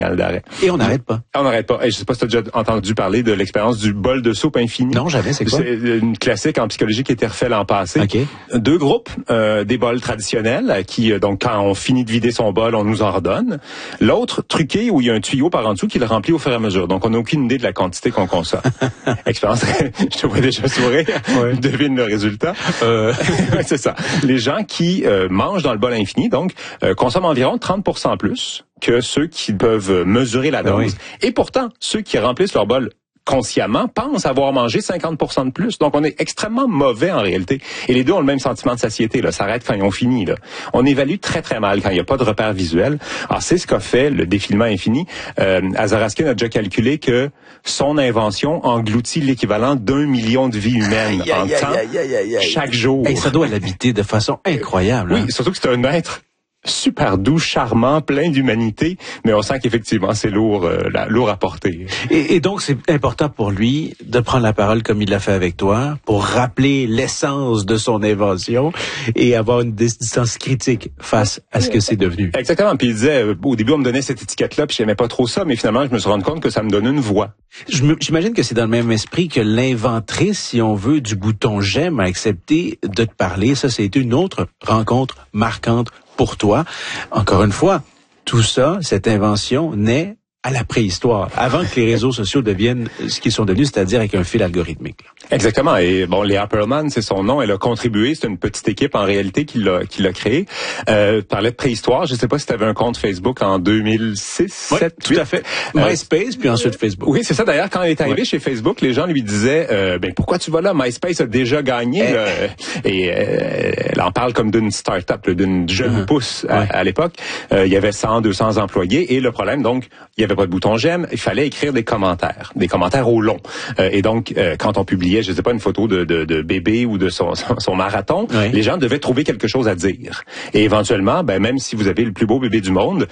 d'arrêt. Et on n'arrête pas. On n'arrête pas. Et je sais pas si tu as déjà entendu parler de l'expérience du bol de soupe infini. Non, jamais, c'est quoi? C'est une classique en psychologie qui a été refaite l'an passé. Okay. Deux groupes, des bols traditionnels qui, donc, quand on finit de vider son bol, on nous en redonne. L'autre, truqué, où il y a un tuyau par en dessous qui le remplit au fur et à mesure. Donc, on n'a aucune idée de la quantité qu'on consomme. Expérience, je te vois déjà sourire. Ouais. Devine le résultat. C'est ça. Les gens qui mangent dans le bol infini, donc, consomment environ 30% plus que ceux qui peuvent mesurer la dose. Oui. Et pourtant, ceux qui remplissent leur bol consciemment pensent avoir mangé 50% de plus. Donc, on est extrêmement mauvais en réalité. Et les deux ont le même sentiment de satiété. Là, ça arrête quand ils ont fini. Là. On évalue très, très mal quand il n'y a pas de repère visuel. Alors, c'est ce qu'a fait le défilement infini. Azar-Raskin a déjà calculé que son invention engloutit l'équivalent d'1 million de vies humaines en temps chaque jour. Et ça doit l'habiter de façon incroyable. Oui, surtout que c'est un être super doux, charmant, plein d'humanité, mais on sent qu'effectivement c'est lourd à porter. Et donc c'est important pour lui de prendre la parole comme il l'a fait avec toi, pour rappeler l'essence de son invention et avoir une distance critique face à ce que c'est devenu. Exactement. Puis il disait, au début on me donnait cette étiquette-là, puis j'aimais pas trop ça, mais finalement je me suis rendu compte que ça me donne une voix. J'imagine que c'est dans le même esprit que l'inventrice, si on veut, du bouton j'aime a accepté de te parler. Ça, c'était une autre rencontre marquante pour toi. Encore une fois, tout ça, cette invention naît à la préhistoire, avant que les réseaux sociaux deviennent ce qu'ils sont devenus, c'est-à-dire avec un fil algorithmique. Exactement. Et bon, Léa Pearlman, c'est son nom. Elle a contribué. C'est une petite équipe en réalité qui l'a créé. Parlait de préhistoire. Je sais pas si tu avais un compte Facebook en 2006, oui, 7, tout 8. À fait. MySpace, puis ensuite Facebook. Oui, c'est ça. D'ailleurs, quand elle est arrivée chez Facebook, les gens lui disaient, pourquoi tu vas là? MySpace a déjà gagné. Là. Et elle en parle comme d'une start-up, d'une jeune pousse à l'époque. Il y avait 100, 200 employés. Et le problème, donc, il y avait pas de bouton j'aime, il fallait écrire des commentaires au long. Et donc, quand on publiait, je sais pas, une photo de bébé ou de son marathon, les gens devaient trouver quelque chose à dire. Et éventuellement, même si vous avez le plus beau bébé du monde,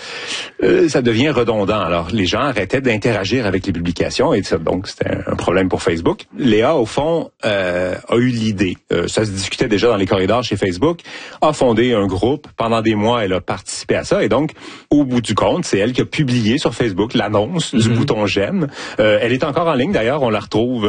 ça devient redondant. Alors, les gens arrêtaient d'interagir avec les publications et ça, donc c'était un problème pour Facebook. Léa, au fond, a eu l'idée. Ça se discutait déjà dans les corridors chez Facebook, a fondé un groupe. Pendant des mois, elle a participé à ça. Et donc, au bout du compte, c'est elle qui a publié sur Facebook l'annonce du bouton j'aime. Elle est encore en ligne d'ailleurs, on la retrouve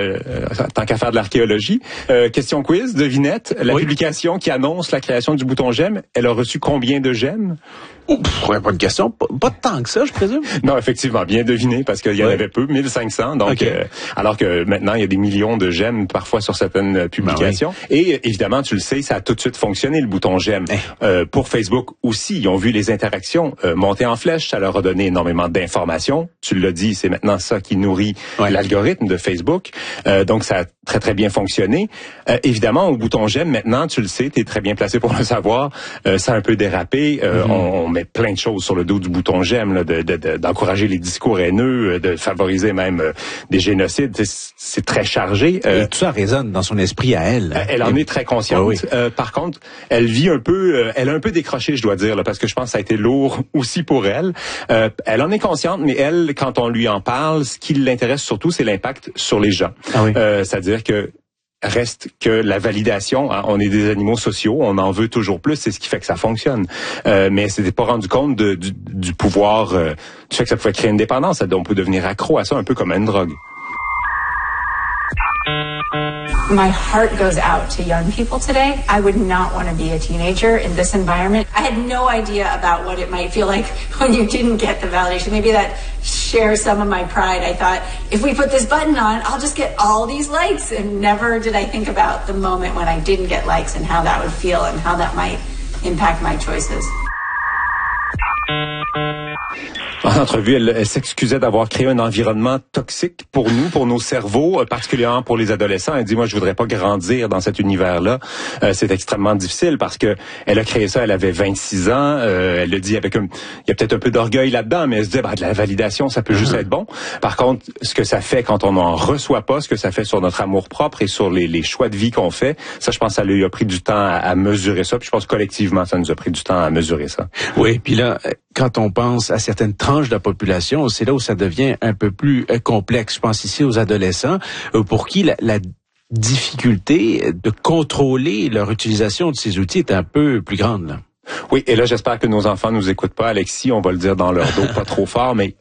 tant qu'à faire de l'archéologie. Question quiz, devinette, la publication qui annonce la création du bouton j'aime, elle a reçu combien de j'aime? Bonne question. Pas tant que ça, je présume. Non, effectivement, bien deviné, parce qu'il y en avait peu, 1500. Donc, alors que maintenant, il y a des millions de j'aime parfois sur certaines publications. Et évidemment, tu le sais, ça a tout de suite fonctionné, le bouton j'aime. Pour Facebook aussi, ils ont vu les interactions monter en flèche. Ça leur a donné énormément d'informations. Tu l'as dit, c'est maintenant ça qui nourrit l'algorithme de Facebook. Donc, ça a très, très bien fonctionné. Évidemment, au bouton j'aime, maintenant, tu le sais, tu es très bien placé pour le savoir, ça a un peu dérapé. On met plein de choses sur le dos du bouton j'aime, là, d'encourager les discours haineux, de favoriser même des génocides. C'est très chargé. Et tout ça résonne dans son esprit à elle. Elle en est très consciente. Par contre, elle vit un peu, elle a un peu décroché, je dois dire, là, parce que je pense que ça a été lourd aussi pour elle. Elle en est consciente, mais elle, quand on lui en parle, ce qui l'intéresse surtout, c'est l'impact sur les gens. C'est-à-dire que reste que la validation, on est des animaux sociaux, on en veut toujours plus, c'est ce qui fait que ça fonctionne. Mais elle s'était pas rendu compte du pouvoir, du fait que ça pouvait créer une dépendance. On peut devenir accro à ça, un peu comme à une drogue. My heart goes out to young people today. I would not want to be a teenager in this environment. I had no idea about what it might feel like when you didn't get the validation. Maybe that shares some of my pride. I thought, if we put this button on, I'll just get all these likes. And never did I think about the moment when I didn't get likes and how that would feel and how that might impact my choices. En entrevue, elle s'excusait d'avoir créé un environnement toxique pour nous, pour nos cerveaux, particulièrement pour les adolescents. Elle dit, moi, je voudrais pas grandir dans cet univers-là. C'est extrêmement difficile parce que elle a créé ça, elle avait 26 ans. Elle le dit avec il y a peut-être un peu d'orgueil là-dedans, mais elle se dit, de la validation, ça peut juste être bon. Par contre, ce que ça fait quand on n'en reçoit pas, ce que ça fait sur notre amour-propre et sur les choix de vie qu'on fait, ça, je pense, ça lui a pris du temps à mesurer ça. Puis je pense collectivement, ça nous a pris du temps à mesurer ça. Oui, puis là, quand on pense à certaines tranches de la population, c'est là où ça devient un peu plus complexe. Je pense ici aux adolescents, pour qui la difficulté de contrôler leur utilisation de ces outils est un peu plus grande, là. Oui, et là, j'espère que nos enfants nous écoutent pas. Alexis, on va le dire dans leur dos, pas trop fort, mais